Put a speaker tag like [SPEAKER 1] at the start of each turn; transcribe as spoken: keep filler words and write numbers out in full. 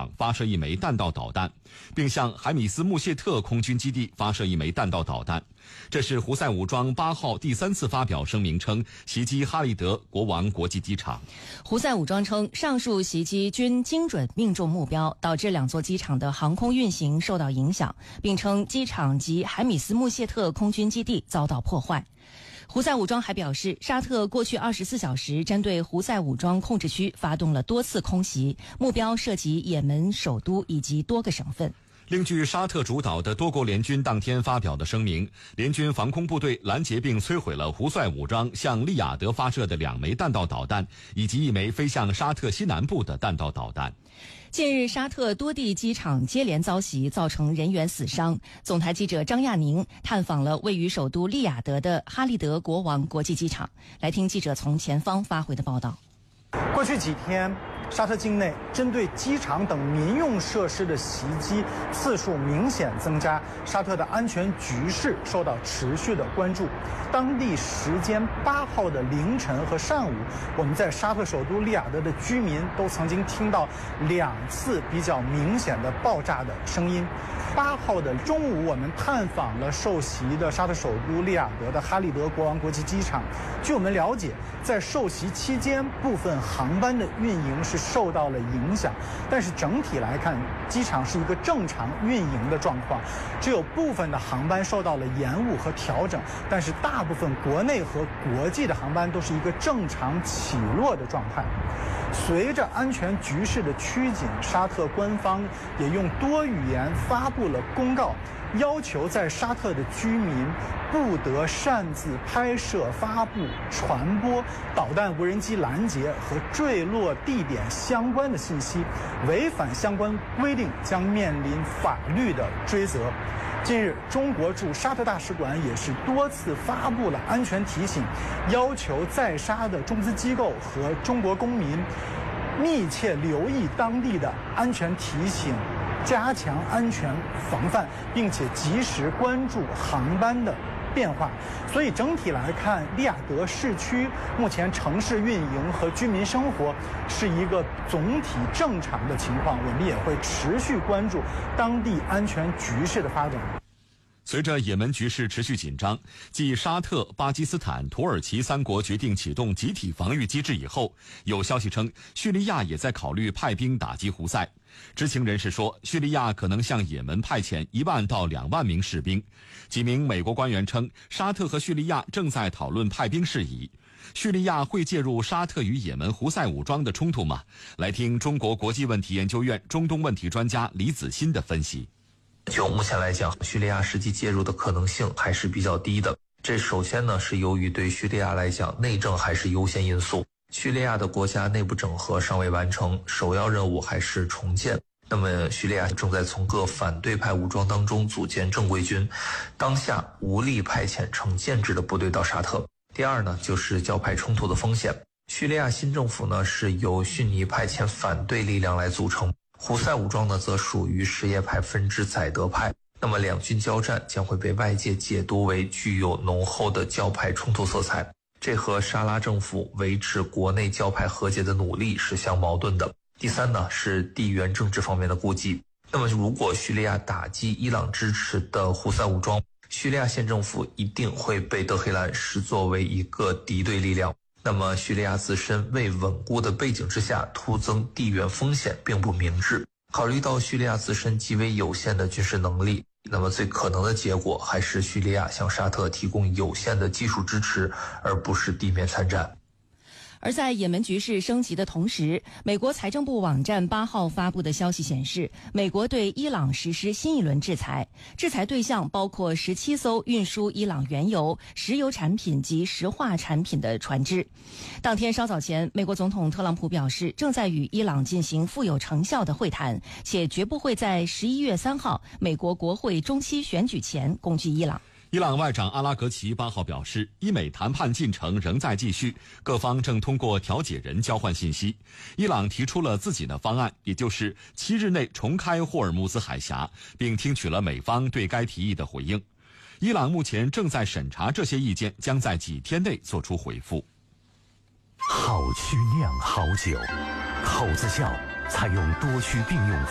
[SPEAKER 1] 场发射一枚弹道导弹，并向海米斯穆谢特空军基地发射一枚弹道导弹。这是胡塞武装八号第三次发表声明称袭击哈利德国王国际机场。
[SPEAKER 2] 胡塞武装称，上述袭击均精准命中目标，导致两座机场的航空运行受到影响，并称机场及海米斯穆谢特空军基地遭到破坏。胡塞武装还表示，沙特过去二十四小时针对胡塞武装控制区发动了多次空袭，目标涉及也门首都以及多个省份。
[SPEAKER 1] 另据沙特主导的多国联军当天发表的声明，联军防空部队拦截并摧毁了胡塞武装向利雅得发射的两枚弹道导弹，以及一枚飞向沙特西南部的弹道导弹。
[SPEAKER 2] 近日，沙特多地机场接连遭袭，造成人员死伤。总台记者张亚宁探访了位于首都利雅得的哈利德国王国际机场，来听记者从前方发回的报道。
[SPEAKER 3] 过去几天，沙特境内针对机场等民用设施的袭击次数明显增加，沙特的安全局势受到持续的关注。当地时间八号的凌晨和上午，我们在沙特首都利雅得的居民都曾经听到两次比较明显的爆炸的声音。八号的中午，我们探访了受袭的沙特首都利雅得的哈利德国王国际机场。据我们了解，在受袭期间，部分航班的运营是受到了影响，但是整体来看，机场是一个正常运营的状况，只有部分的航班受到了延误和调整，但是大部分国内和国际的航班都是一个正常起落的状态。随着安全局势的趋紧，沙特官方也用多语言发布了公告，要求在沙特的居民不得擅自拍摄、发布、传播导弹、无人机拦截和坠落地点相关的信息，违反相关规定将面临法律的追责。近日，中国驻沙特大使馆也是多次发布了安全提醒，要求在沙的中资机构和中国公民密切留意当地的安全提醒，加强安全防范，并且及时关注航班的变化。所以整体来看，利雅得市区目前城市运营和居民生活是一个总体正常的情况，我们也会持续关注当地安全局势的发展。
[SPEAKER 1] 随着也门局势持续紧张，继沙特、巴基斯坦、土耳其三国决定启动集体防御机制以后，有消息称叙利亚也在考虑派兵打击胡塞。知情人士说，叙利亚可能向也门派遣一万到两万名士兵。几名美国官员称，沙特和叙利亚正在讨论派兵事宜。叙利亚会介入沙特与也门胡塞武装的冲突吗？来听中国国际问题研究院中东问题专家李子欣的分析。
[SPEAKER 4] 就目前来讲，叙利亚实际介入的可能性还是比较低的。这首先呢，是由于对叙利亚来讲，内政还是优先因素。叙利亚的国家内部整合尚未完成，首要任务还是重建。那么叙利亚正在从各反对派武装当中组建正规军，当下无力派遣成建制的部队到沙特。第二呢，就是教派冲突的风险。叙利亚新政府呢，是由逊尼派遣反对力量来组成，胡塞武装呢，则属于什叶派分支宰德派。那么两军交战将会被外界解读为具有浓厚的教派冲突色彩，这和沙拉政府维持国内教派和解的努力是相矛盾的。第三呢，是地缘政治方面的顾忌。那么如果叙利亚打击伊朗支持的胡塞武装，叙利亚县政府一定会被德黑兰视作为一个敌对力量。那么叙利亚自身未稳固的背景之下，突增地缘风险并不明智。考虑到叙利亚自身极为有限的军事能力，那么最可能的结果还是叙利亚向沙特提供有限的技术支持，而不是地面参战。
[SPEAKER 2] 而在也门局势升级的同时，美国财政部网站八号发布的消息显示，美国对伊朗实施新一轮制裁，制裁对象包括十七艘运输伊朗原油、石油产品及石化产品的船只。当天稍早前，美国总统特朗普表示，正在与伊朗进行富有成效的会谈，且绝不会在十一月三号美国国会中期选举前攻击伊朗。
[SPEAKER 1] 伊朗外长阿拉格齐八号表示，伊美谈判进程仍在继续，各方正通过调解人交换信息。伊朗提出了自己的方案，也就是七日内重开霍尔木兹海峡，并听取了美方对该提议的回应。伊朗目前正在审查这些意见，将在几天内做出回复。
[SPEAKER 5] 好曲酿好酒，口子窖采用多曲并用